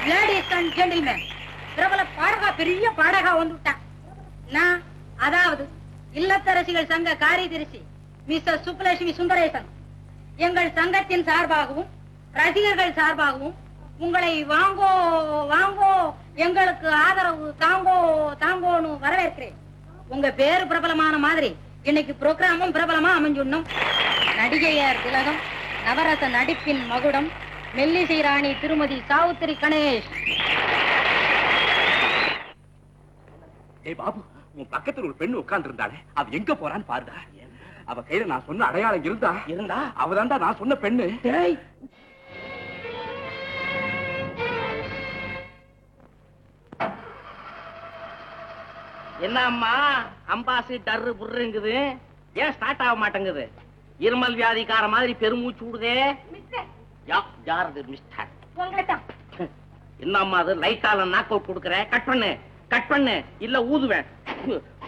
Ladies and gentleman, பிரபல பாடகா பெரிய பாடகா வந்துட்டான். நான் அதாவது இல்லத்தரசிகள் சங்க காரியதரிசி மிஸ்டர் சுப்புலட்சுமி சுந்தரேசன் எங்கள் சங்கத்தின் சார்பாகவும் ரசிகர்கள் சார்பாகவும் உங்களை வாங்கோ வாங்கோ எங்களுக்கு ஆதரவு தாங்கோ தாங்கோன்னு வரவேற்கிறேன். உங்க பேரு பிரபலமான மாதிரி இன்னைக்கு புரோகிராமும் பிரபலமா அமைஞ்சுடணும். நடிகையர் திலகம், நவரச நடிப்பின் மகுடம், மெல்லிசை ராணி திருமதி சாவுத்திரி கணேஷ். பாபு, உன் பக்கத்துல ஒரு பெண்ணு உட்கார்ந்து இருந்தாலே அவ எங்க போறான்னு பாருடா. அவ கையில நான் சொன்ன அடையாளம் இருந்தா அவதான்டா நான் சொன்ன பெண்ணு. என்ன அம்மா அம்பாசி டர்ரு புர்ருங்குது, ஏன் ஸ்டார்ட் ஆக மாட்டேங்குது? இருமல் வியாதிக்கார மாதிரி பெருமூச்சு விடுதே. யாரு மிஸ்டர்? என்ன அம்மா அது லைட்டால நாக் அவுட் கொடுக்கற? கட் பண்ணு இல்ல ஊதுவேன்.